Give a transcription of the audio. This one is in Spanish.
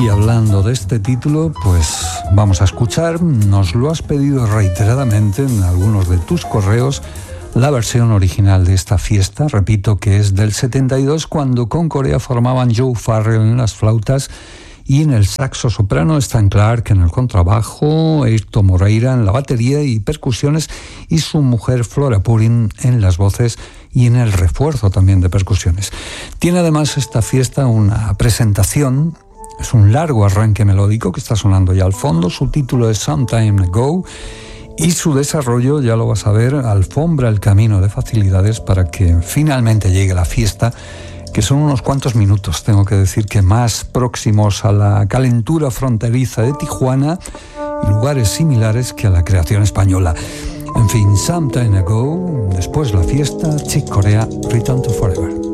Y hablando de este título, pues vamos a escuchar, nos lo has pedido reiteradamente en algunos de tus correos, la versión original de esta fiesta, repito que es del 72, cuando con Corea formaban Joe Farrell en las flautas y en el saxo soprano Stan Clark, en el contrabajo, Airto Moreira en la batería y percusiones y su mujer Flora Purin en las voces y en el refuerzo también de percusiones. Tiene además esta fiesta una presentación. Es un largo arranque melódico que está sonando ya al fondo. Su título es Some Time Ago y su desarrollo, ya lo vas a ver, alfombra el camino de facilidades para que finalmente llegue la fiesta, que son unos cuantos minutos, tengo que decir que más próximos a la calentura fronteriza de Tijuana y lugares similares que a la creación española. En fin, Some Time Ago, después la fiesta, Chick Corea, Return to Forever.